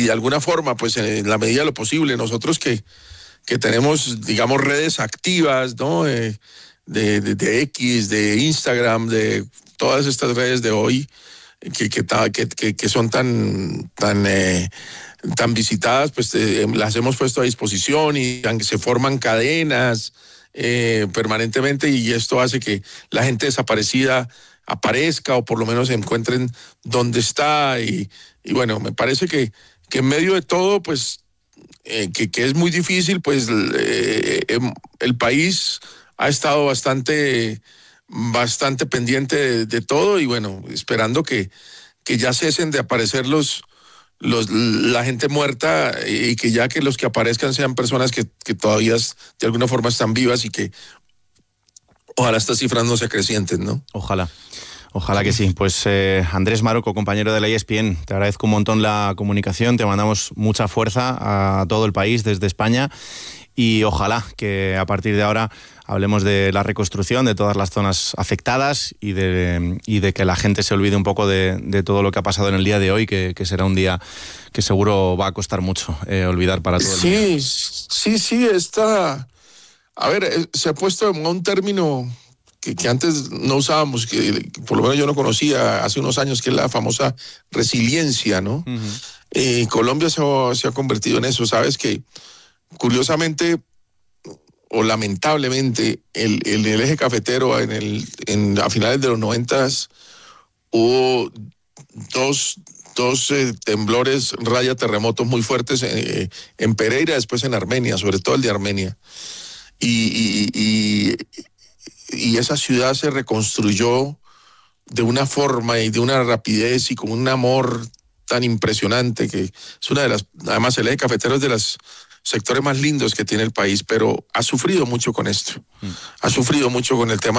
de alguna forma, pues en la medida de lo posible, nosotros que tenemos, digamos, redes activas, ¿no? De X, de Instagram, de todas estas redes de hoy que son tan visitadas, pues las hemos puesto a disposición y se forman cadenas permanentemente, y esto hace que la gente desaparecida aparezca o por lo menos se encuentren dónde está, y bueno, me parece que en medio de todo, pues que es muy difícil, pues el país ha estado bastante pendiente de todo, y bueno, esperando que ya cesen de aparecer la gente muerta, y que ya que los que aparezcan sean personas que todavía de alguna forma están vivas, y que ojalá estas cifras no se acrecienten, ¿no? Ojalá que sí. Pues Andrés Maroco, compañero de la ESPN, te agradezco un montón la comunicación, te mandamos mucha fuerza a todo el país desde España, y ojalá que a partir de ahora hablemos de la reconstrucción de todas las zonas afectadas y de que la gente se olvide un poco de todo lo que ha pasado en el día de hoy, que será un día que seguro va a costar mucho olvidar para todo el mundo. Sí, a ver, se ha puesto un término que antes no usábamos, que por lo menos yo no conocía hace unos años, que es la famosa resiliencia, ¿no? Uh-huh. Colombia se ha convertido en eso. Sabes que, curiosamente o lamentablemente, el eje cafetero a finales de los 90s hubo dos temblores terremotos muy fuertes en Pereira, después en Armenia, sobre todo el de Armenia. Y esa ciudad se reconstruyó de una forma y de una rapidez y con un amor tan impresionante, que es una de las, además el eje cafetero es de los sectores más lindos que tiene el país, pero ha sufrido mucho con esto, ha sufrido mucho con el tema